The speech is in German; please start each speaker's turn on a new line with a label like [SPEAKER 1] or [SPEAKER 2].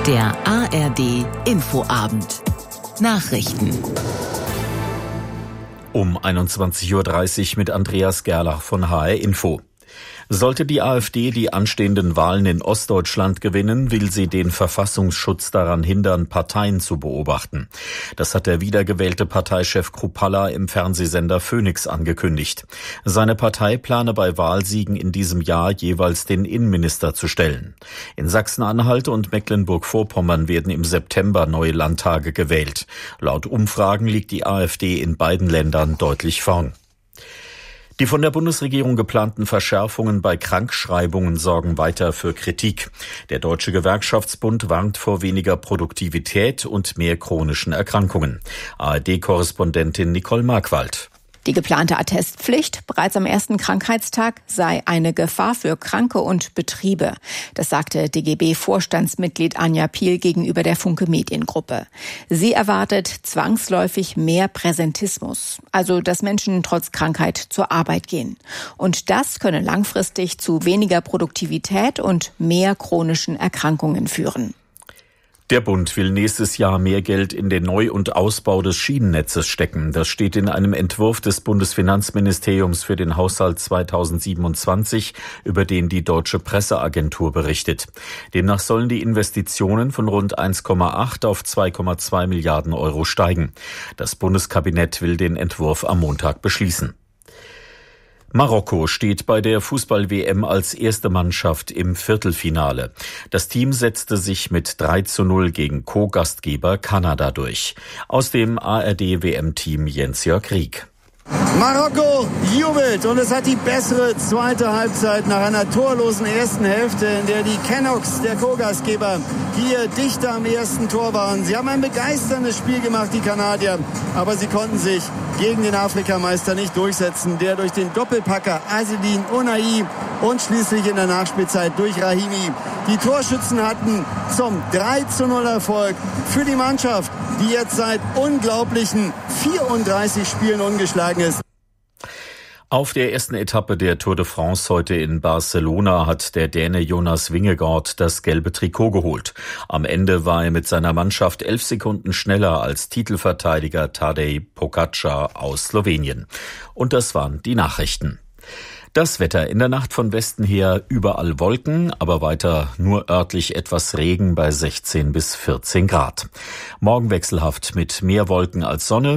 [SPEAKER 1] Der ARD Infoabend. Nachrichten.
[SPEAKER 2] Um 21:30 Uhr mit Andreas Gerlach von HR Info. Sollte die AfD die anstehenden Wahlen in Ostdeutschland gewinnen, will sie den Verfassungsschutz daran hindern, Parteien zu beobachten. Das hat der wiedergewählte Parteichef Kruppalla im Fernsehsender Phoenix angekündigt. Seine Partei plane bei Wahlsiegen in diesem Jahr jeweils den Innenminister zu stellen. In Sachsen-Anhalt und Mecklenburg-Vorpommern werden im September neue Landtage gewählt. Laut Umfragen liegt die AfD in beiden Ländern deutlich vorn. Die von der Bundesregierung geplanten Verschärfungen bei Krankschreibungen sorgen weiter für Kritik. Der Deutsche Gewerkschaftsbund warnt vor weniger Produktivität und mehr chronischen Erkrankungen. ARD-Korrespondentin Nicole Markwald.
[SPEAKER 3] Die geplante Attestpflicht bereits am ersten Krankheitstag sei eine Gefahr für Kranke und Betriebe. Das sagte DGB-Vorstandsmitglied Anja Piel gegenüber der Funke Mediengruppe. Sie erwartet zwangsläufig mehr Präsentismus, also dass Menschen trotz Krankheit zur Arbeit gehen. Und das könne langfristig zu weniger Produktivität und mehr chronischen Erkrankungen führen.
[SPEAKER 2] Der Bund will nächstes Jahr mehr Geld in den Neu- und Ausbau des Schienennetzes stecken. Das steht in einem Entwurf des Bundesfinanzministeriums für den Haushalt 2027, über den die Deutsche Presseagentur berichtet. Demnach sollen die Investitionen von rund 1,8 auf 2,2 Milliarden Euro steigen. Das Bundeskabinett will den Entwurf am Montag beschließen. Marokko steht bei der Fußball-WM als erste Mannschaft im Viertelfinale. Das Team setzte sich mit 3:0 gegen Co-Gastgeber Kanada durch. Aus dem ARD-WM-Team Jens-Jörg Rieck.
[SPEAKER 4] Marokko jubelt und es hat die bessere zweite Halbzeit nach einer torlosen ersten Hälfte, in der die Canucks, der Co-Gastgeber, hier dichter am ersten Tor waren. Sie haben ein begeisterndes Spiel gemacht, die Kanadier, aber sie konnten sich gegen den Afrikameister nicht durchsetzen, der durch den Doppelpacker Azzedine Ounahi und schließlich in der Nachspielzeit durch Rahimi die Torschützen hatten zum 3:0 Erfolg für die Mannschaft, die jetzt seit unglaublichen 34 Spielen ungeschlagen ist.
[SPEAKER 2] Auf der ersten Etappe der Tour de France heute in Barcelona hat der Däne Jonas Vingegaard das gelbe Trikot geholt. Am Ende war er mit seiner Mannschaft 11 Sekunden schneller als Titelverteidiger Tadej Pogačar aus Slowenien. Und das waren die Nachrichten. Das Wetter: in der Nacht von Westen her überall Wolken, aber weiter nur örtlich etwas Regen bei 16 bis 14 Grad. Morgen wechselhaft mit mehr Wolken als Sonne.